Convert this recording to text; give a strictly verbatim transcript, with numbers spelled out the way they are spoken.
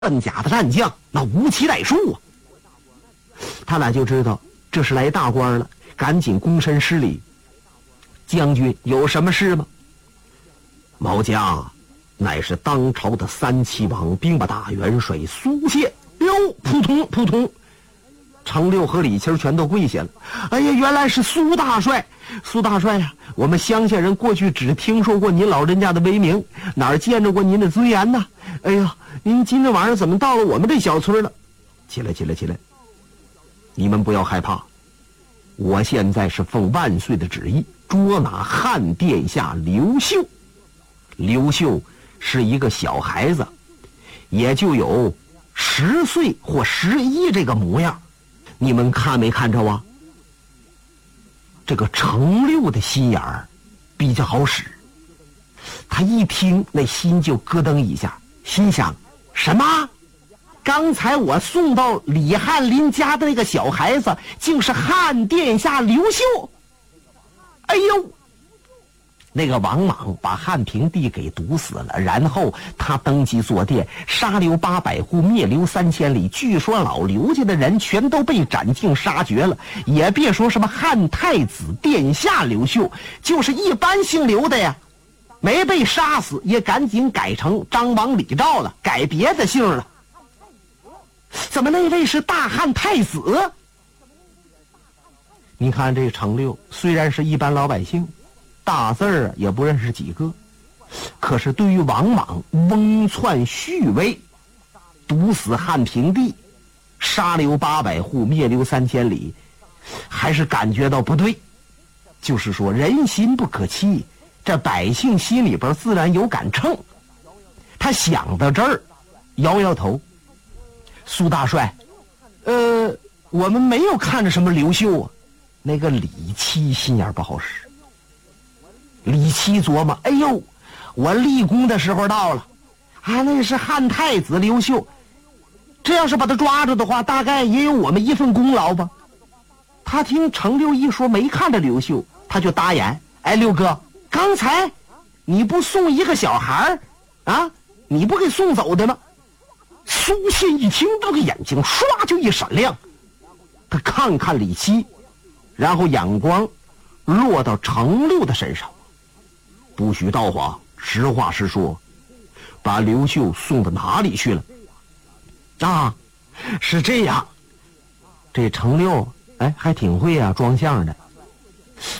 邓家的战将那无期待数啊。他俩就知道这是来大官了，赶紧躬身施礼。将军有什么事吗？毛家乃是当朝的三齐王兵马大元帅苏谢。哟，扑通扑通，程六和李七全都跪下了。哎呀，原来是苏大帅！苏大帅呀、啊，我们乡下人过去只听说过您老人家的威名，哪儿见着过您的尊严呢？哎呀，您今天晚上怎么到了我们这小村了？起来起来起来，你们不要害怕，我现在是奉万岁的旨意捉拿汉殿下刘秀。刘秀是一个小孩子，也就有十岁或十一这个模样。你们看没看着啊？这个程六的心眼儿比较好使，他一听那心就咯噔一下，心想什么？刚才我送到李翰林家的那个小孩子竟是汉殿下刘秀。哎呦，那个王莽把汉平帝给毒死了，然后他登基坐殿，杀刘八百户，灭刘三千里。据说老刘家的人全都被斩尽杀绝了，也别说什么汉太子殿下刘秀，就是一般姓刘的呀，没被杀死也赶紧改成张王李赵了，改别的姓了。怎么那位是大汉太子？你看这程六虽然是一般老百姓，大字儿也不认识几个，可是对于王莽翁篡续威，毒死汉平帝，杀刘八百户，灭刘三千里，还是感觉到不对。就是说人心不可欺，这百姓心里边自然有杆秤。他想到这儿摇摇头，苏大帅，呃我们没有看着什么刘秀啊。那个李七心眼不好使，李七琢磨，哎呦，我立功的时候到了啊，那是汉太子刘秀，这要是把他抓住的话，大概也有我们一份功劳吧。他听程六一说没看着刘秀，他就搭眼，哎，六哥，刚才你不送一个小孩啊，你不给送走的吗？苏信一听，这个眼睛唰就一闪亮，他看看李七，然后眼光落到程六的身上。不许道话，实话实说，把刘秀送到哪里去了？啊，是这样。这程六哎还挺会啊装相的，